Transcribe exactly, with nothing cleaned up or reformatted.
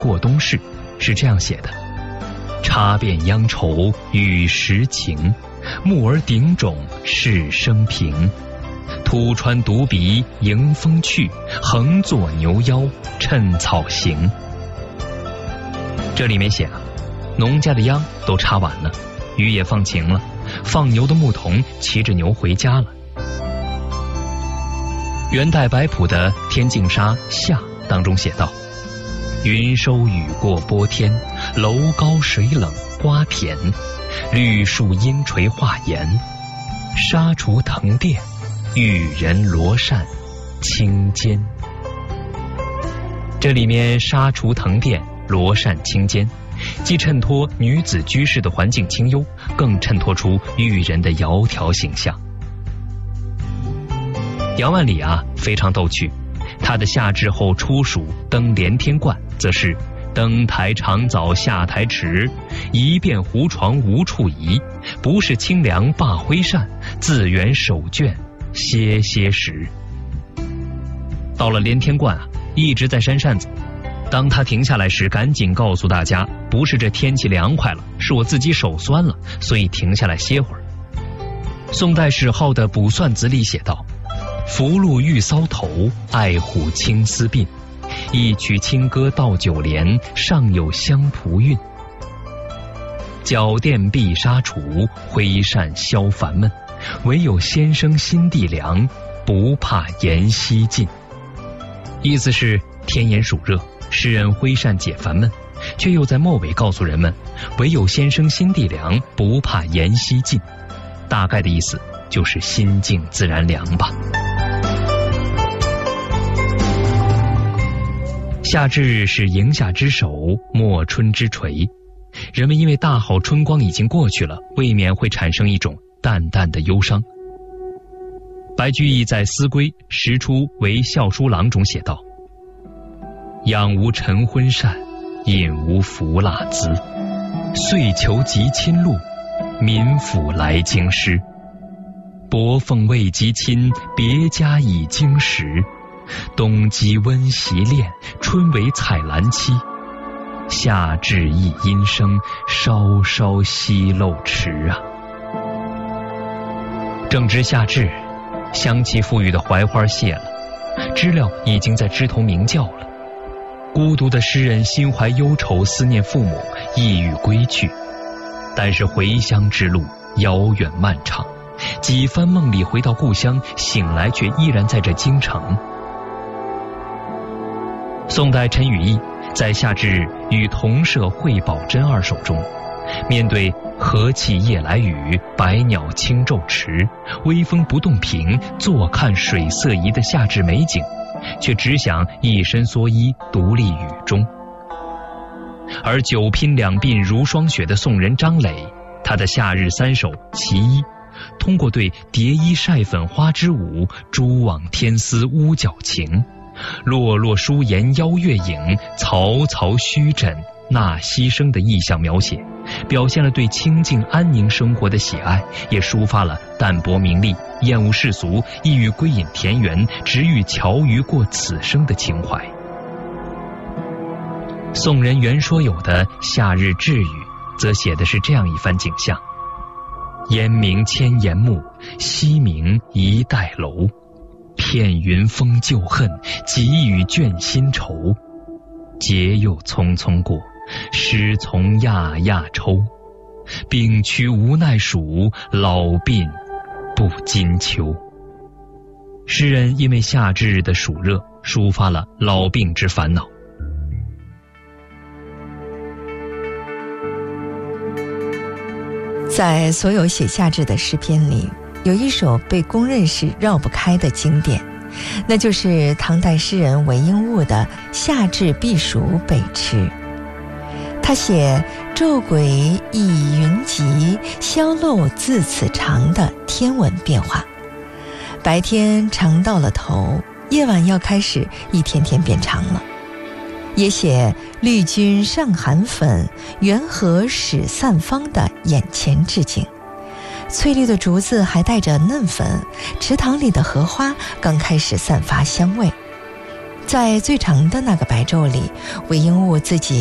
过冬事是这样写的：插遍央愁与时晴，木儿顶踵事生平。突穿独鼻迎风去，横坐牛腰趁草行。这里面写啊，农家的秧都插完了，雨也放晴了，放牛的牧童骑着牛回家了。元代白朴的《天净沙·夏》当中写道：云收雨过波天，楼高水冷瓜田，绿树阴垂画檐，纱厨藤垫，玉人罗扇轻肩。这里面纱厨藤垫罗扇轻肩，既衬托女子居士的环境清幽，更衬托出玉人的窈窕形象。杨万里啊非常逗趣，他的夏至后初暑登连天观，则是登台长早下台迟，一遍胡床无处移，不是清凉罢挥扇，自圆手卷歇歇时。到了连天观啊，一直在扇扇子，当他停下来时，赶紧告诉大家，不是这天气凉快了，是我自己手酸了，所以停下来歇会儿。宋代史号的《卜算子》里写道：福禄玉搔头，爱虎青丝鬓，一曲清歌到九连，上有香蒲韵。脚垫碧纱橱，挥扇消烦闷，唯有先生心地凉，不怕炎夕尽。意思是天炎暑热，诗人挥扇解烦闷，却又在末尾告诉人们，唯有先生心地凉，不怕炎夕尽。大概的意思就是心静自然凉吧。夏至是迎夏之首，末春之垂。人们因为大好春光已经过去了，未免会产生一种淡淡的忧伤。白居易在《思归·时出为校书郎》中写道：养无晨昏膳，饮无服蜡滋，遂求及亲路，民府来京师。薄凤未及亲，别家已经时。冬鸡温习练，春为采兰期。夏至一阴生，稍稍息漏迟啊。正值夏至，香气馥郁的槐花谢了，知了已经在枝头鸣叫了。孤独的诗人心怀忧愁，思念父母，意欲归去。但是回乡之路遥远漫长，几番梦里回到故乡，醒来却依然在这京城。宋代陈与义在夏至与同舍惠宝珍二首中，面对和气夜来雨，百鸟轻骤迟，微风不动平，坐看水色宜的夏至美景，却只想一身蓑衣独立雨中。而久拼两鬓如霜雪的宋人张磊，他的夏日三首其一，通过对蝶衣晒粉花之舞，蛛网天丝乌角情，落落疏檐邀月影，曹曹虚枕纳牺牲的意象描写，表现了对清静安宁生活的喜爱，也抒发了淡泊名利、厌恶世俗、意欲归隐田园、只欲乔于过此生的情怀。宋人袁说有的《夏日至语》则写的是这样一番景象：烟明千岩木，夕明一带楼。片云封旧恨，急雨倦新愁。节又匆匆过，诗从讶讶抽。丙渠无奈暑，老鬓不禁秋。诗人因为夏至的暑热，抒发了老病之烦恼。 在所有写夏至的诗篇里，有一首被公认是绕不开的经典，那就是唐代诗人韦应物的《夏至避暑北池》。他写昼轨亦云集，宵漏自此长的天文变化，白天长到了头，夜晚要开始一天天变长了。也写绿军上寒粉，元和始散芳的眼前之景。翠绿的竹子还带着嫩粉，池塘里的荷花刚开始散发香味。 在最长的那个白昼里，韦应物自己